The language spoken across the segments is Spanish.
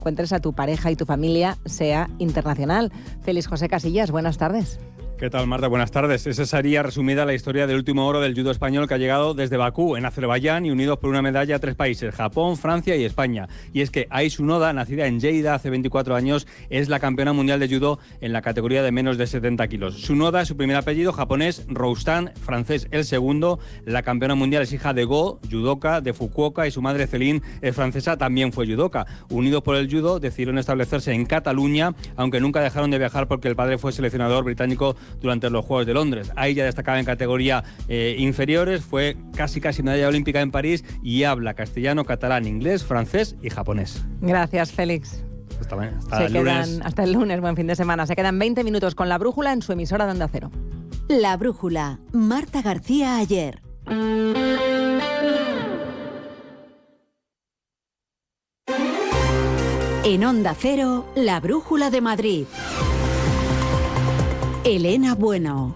encuentres a tu pareja y tu familia sea internacional. Félix José Casillas, buenas tardes. ¿Qué tal, Marta? Buenas tardes. Esa sería resumida la historia del último oro del judo español que ha llegado desde Bakú, en Azerbaiyán, y unidos por una medalla a 3 países, Japón, Francia y España. Y es que Aisu Noda, nacida en Lleida hace 24 años, es la campeona mundial de judo en la categoría de menos de 70 kilos. Su Noda es su primer apellido, japonés, Roustan, francés el segundo. La campeona mundial es hija de Go, judoka de Fukuoka, y su madre Céline es francesa, también fue judoka. Unidos por el judo, decidieron establecerse en Cataluña, aunque nunca dejaron de viajar porque el padre fue seleccionador británico durante los Juegos de Londres. Ahí ya destacaba en categoría inferiores, fue casi medalla olímpica en París y habla castellano, catalán, inglés, francés y japonés. Gracias, Félix. Hasta el lunes. Hasta el lunes, buen fin de semana. Se quedan 20 minutos con La Brújula en su emisora de Onda Cero. La Brújula, Marta García Ayer. En Onda Cero, La Brújula de Madrid. Elena Bueno.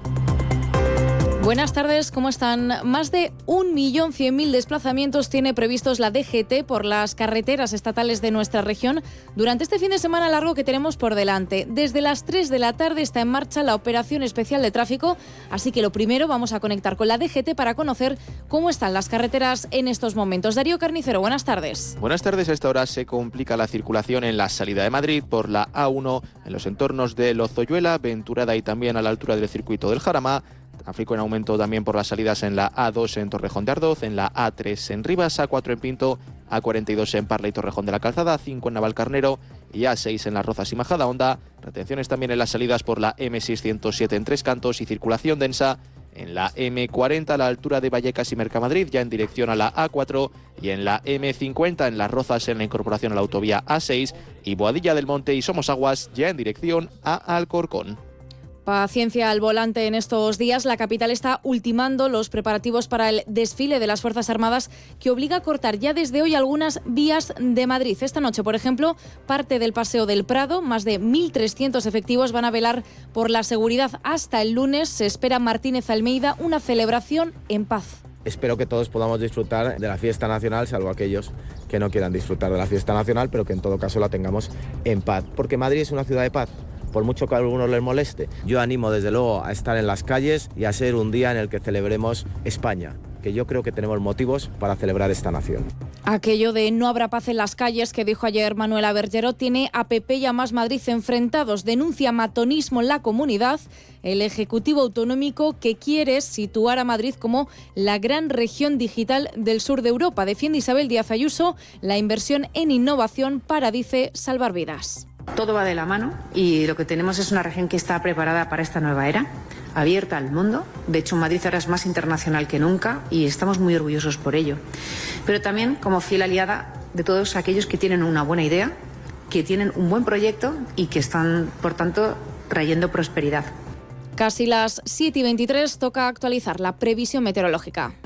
Buenas tardes, ¿cómo están? Más de 1.100.000 desplazamientos tiene previstos la DGT por las carreteras estatales de nuestra región durante este fin de semana largo que tenemos por delante. Desde las 3 de la tarde está en marcha la operación especial de tráfico, así que lo primero vamos a conectar con la DGT para conocer cómo están las carreteras en estos momentos. Darío Carnicero, buenas tardes. Buenas tardes, a esta hora se complica la circulación en la salida de Madrid por la A1 en los entornos de Lozoyuela, Venturada y también a la altura del circuito del Jarama. Tráfico en aumento también por las salidas en la A2 en Torrejón de Ardoz, en la A3 en Rivas, A4 en Pinto, A42 en Parla y Torrejón de la Calzada, A5 en Navalcarnero y A6 en Las Rozas y Majadahonda. Retenciones también en las salidas por la M607 en Tres Cantos y circulación densa en la M40 a la altura de Vallecas y Mercamadrid, ya en dirección a la A4, y en la M50 en Las Rozas en la incorporación a la autovía A6 y Boadilla del Monte y Somosaguas ya en dirección a Alcorcón. Paciencia al volante en estos días. La capital está ultimando los preparativos para el desfile de las Fuerzas Armadas que obliga a cortar ya desde hoy algunas vías de Madrid. Esta noche, por ejemplo, parte del Paseo del Prado, más de 1.300 efectivos van a velar por la seguridad. Hasta el lunes se espera Martínez Almeida una celebración en paz. Espero que todos podamos disfrutar de la fiesta nacional, salvo aquellos que no quieran disfrutar de la fiesta nacional, pero que en todo caso la tengamos en paz. Porque Madrid es una ciudad de paz, por mucho que a algunos les moleste. Yo animo desde luego a estar en las calles y a ser un día en el que celebremos España, que yo creo que tenemos motivos para celebrar esta nación. Aquello de no habrá paz en las calles que dijo ayer Manuela Bergeró tiene a PP y a Más Madrid enfrentados. Denuncia matonismo en la comunidad. El Ejecutivo Autonómico que quiere situar a Madrid como la gran región digital del sur de Europa. Defiende Isabel Díaz Ayuso la inversión en innovación para, dice, salvar vidas. Todo va de la mano y lo que tenemos es una región que está preparada para esta nueva era, abierta al mundo. De hecho, Madrid ahora es más internacional que nunca y estamos muy orgullosos por ello. Pero también como fiel aliada de todos aquellos que tienen una buena idea, que tienen un buen proyecto y que están, por tanto, trayendo prosperidad. Casi las 7:23 toca actualizar la previsión meteorológica.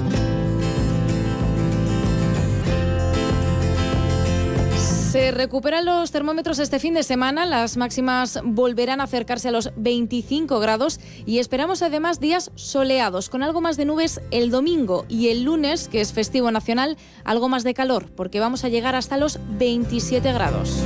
Se recuperan los termómetros este fin de semana, las máximas volverán a acercarse a los 25 grados y esperamos además días soleados, con algo más de nubes el domingo y el lunes, que es festivo nacional, algo más de calor, porque vamos a llegar hasta los 27 grados.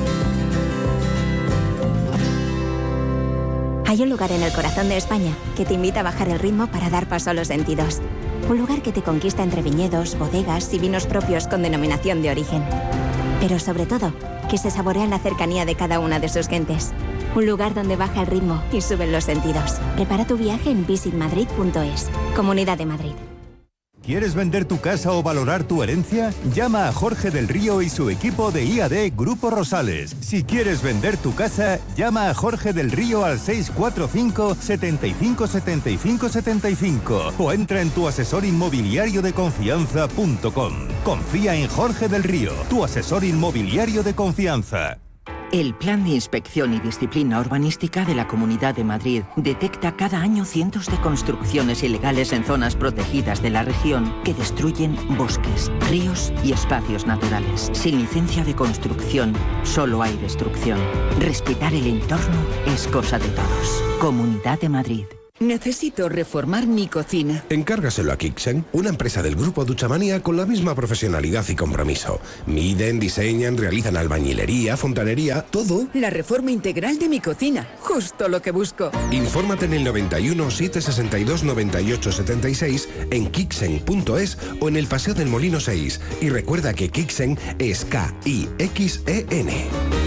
Hay un lugar en el corazón de España que te invita a bajar el ritmo para dar paso a los sentidos. Un lugar que te conquista entre viñedos, bodegas y vinos propios con denominación de origen. Pero sobre todo, que se saborea en la cercanía de cada una de sus gentes. Un lugar donde baja el ritmo y suben los sentidos. Prepara tu viaje en visitmadrid.es. Comunidad de Madrid. ¿Quieres vender tu casa o valorar tu herencia? Llama a Jorge del Río y su equipo de IAD Grupo Rosales. Si quieres vender tu casa, llama a Jorge del Río al 645 75 75 75 o entra en tuasesorinmobiliariodeconfianza.com. Confía en Jorge del Río, tu asesor inmobiliario de confianza. El Plan de Inspección y Disciplina Urbanística de la Comunidad de Madrid detecta cada año cientos de construcciones ilegales en zonas protegidas de la región que destruyen bosques, ríos y espacios naturales. Sin licencia de construcción, solo hay destrucción. Respetar el entorno es cosa de todos. Comunidad de Madrid. Necesito reformar mi cocina. Encárgaselo a Kixen, una empresa del grupo Duchamanía con la misma profesionalidad y compromiso. Miden, diseñan, realizan albañilería, fontanería, todo. La reforma integral de mi cocina, justo lo que busco. Infórmate en el 91 762 98 76, en kixen.es o en el Paseo del Molino 6. Y recuerda que Kixen es K-I-X-E-N.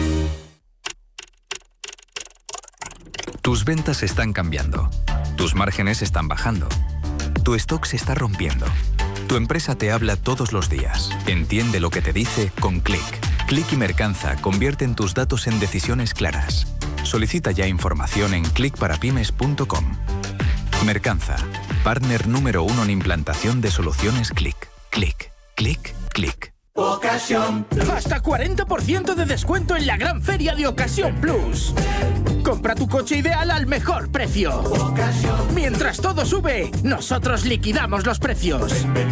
Tus ventas están cambiando. Tus márgenes están bajando. Tu stock se está rompiendo. Tu empresa te habla todos los días. Entiende lo que te dice con Click. Click y Mercanza convierten tus datos en decisiones claras. Solicita ya información en clickparapymes.com. Mercanza, partner número 1 en implantación de soluciones Click. Click, click, click. Ocasión. Hasta 40% de descuento en la gran feria de Ocasión Plus. Compra tu coche ideal al mejor precio. Mientras todo sube, nosotros liquidamos los precios.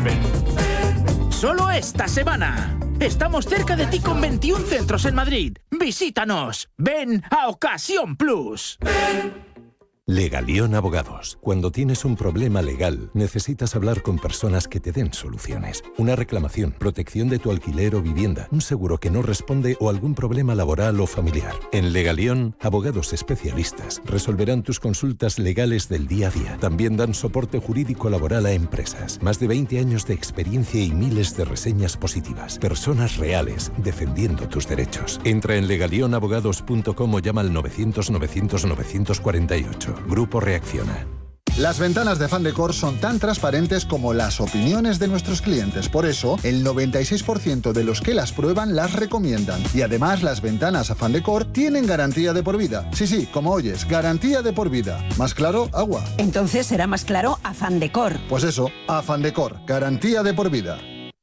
Solo esta semana. Estamos cerca de ti con 21 centros en Madrid. Visítanos. Ven a Ocasión Plus. Legalión Abogados. Cuando tienes un problema legal, necesitas hablar con personas que te den soluciones. Una reclamación, protección de tu alquiler o vivienda, un seguro que no responde o algún problema laboral o familiar. En Legalión, abogados especialistas resolverán tus consultas legales del día a día. También dan soporte jurídico laboral a empresas. Más de 20 años de experiencia y miles de reseñas positivas. Personas reales defendiendo tus derechos. Entra en legalionabogados.com o llama al 900 900 948. Grupo Reacciona. Las ventanas de Afán Decor son tan transparentes como las opiniones de nuestros clientes. Por eso, el 96% de los que las prueban las recomiendan. Y además, las ventanas Afán Decor tienen garantía de por vida. Sí, como oyes, garantía de por vida. ¿Más claro? Agua. Entonces será más claro Afán Decor. Pues eso, Afán Decor, garantía de por vida.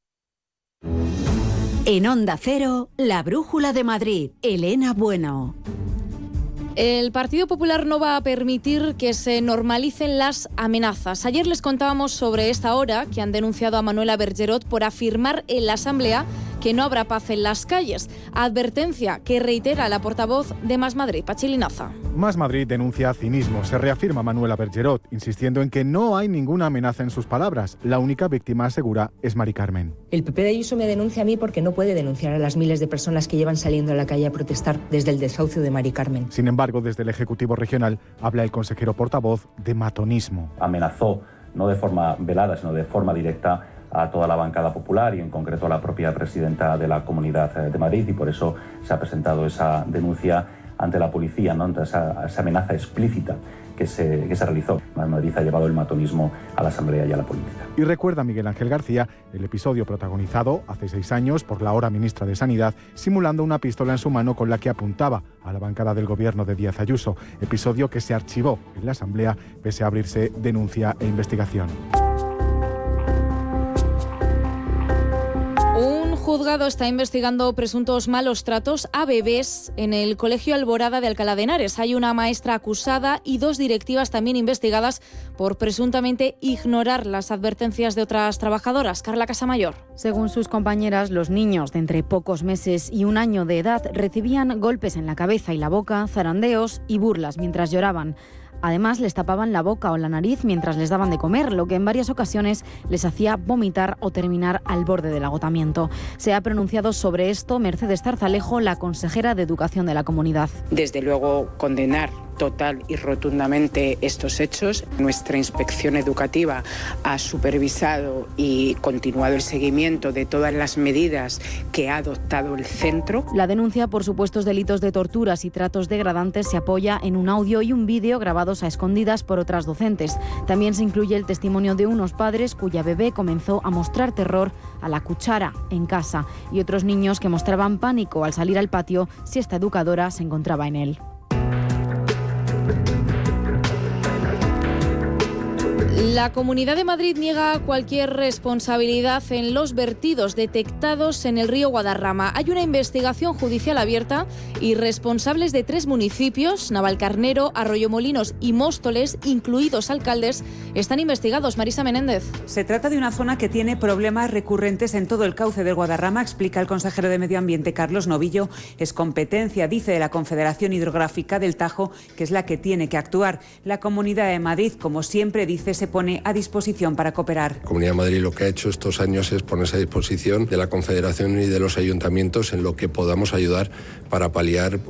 En Onda Cero, La Brújula de Madrid, Elena Bueno. El Partido Popular no va a permitir que se normalicen las amenazas. Ayer les contábamos sobre esta hora que han denunciado a Manuela Bergerot por afirmar en la Asamblea que no habrá paz en las calles. Advertencia que reitera la portavoz de Más Madrid, Patxi Linaza. Más Madrid denuncia cinismo. Se reafirma Manuela Bergerot, insistiendo en que no hay ninguna amenaza en sus palabras. La única víctima, asegura, es Mari Carmen. El PP de Ayuso me denuncia a mí porque no puede denunciar a las miles de personas que llevan saliendo a la calle a protestar desde el desahucio de Mari Carmen. Sin embargo, desde el Ejecutivo Regional habla el consejero portavoz de matonismo. Amenazó, no de forma velada, sino de forma directa, a toda la bancada popular y en concreto a la propia presidenta de la Comunidad de Madrid, y por eso se ha presentado esa denuncia ante la policía, ¿no? Ante esa amenaza explícita que se realizó. Madrid ha llevado el matonismo a la Asamblea y a la política. Y recuerda Miguel Ángel García el episodio protagonizado hace 6 años por la ahora ministra de Sanidad, simulando una pistola en su mano con la que apuntaba a la bancada del gobierno de Díaz Ayuso. Episodio que se archivó en la Asamblea pese a abrirse denuncia e investigación. Un juzgado está investigando presuntos malos tratos a bebés en el Colegio Alborada de Alcalá de Henares. Hay una maestra acusada y 2 directivas también investigadas por presuntamente ignorar las advertencias de otras trabajadoras. Carla Casamayor. Según sus compañeras, los niños de entre pocos meses y 1 año de edad recibían golpes en la cabeza y la boca, zarandeos y burlas mientras lloraban. Además, les tapaban la boca o la nariz mientras les daban de comer, lo que en varias ocasiones les hacía vomitar o terminar al borde del agotamiento. Se ha pronunciado sobre esto Mercedes Zarzalejo, la consejera de Educación de la comunidad. Desde luego, condenar total y rotundamente estos hechos. Nuestra inspección educativa ha supervisado y continuado el seguimiento de todas las medidas que ha adoptado el centro. La denuncia por supuestos delitos de torturas y tratos degradantes se apoya en un audio y un vídeo grabados a escondidas por otras docentes. También se incluye el testimonio de unos padres cuya bebé comenzó a mostrar terror a la cuchara en casa y otros niños que mostraban pánico al salir al patio si esta educadora se encontraba en él. La Comunidad de Madrid niega cualquier responsabilidad en los vertidos detectados en el río Guadarrama. Hay una investigación judicial abierta y responsables de 3 municipios, Navalcarnero, Arroyomolinos y Móstoles, incluidos alcaldes, están investigados. Marisa Menéndez. Se trata de una zona que tiene problemas recurrentes en todo el cauce del Guadarrama, explica el consejero de Medio Ambiente, Carlos Novillo. Es competencia, dice, de la Confederación Hidrográfica del Tajo, que es la que tiene que actuar. La Comunidad de Madrid, como siempre dice, se pone a disposición para cooperar. La Comunidad de Madrid lo que ha hecho estos años es ponerse a disposición de la Confederación y de los ayuntamientos en lo que podamos ayudar para paliar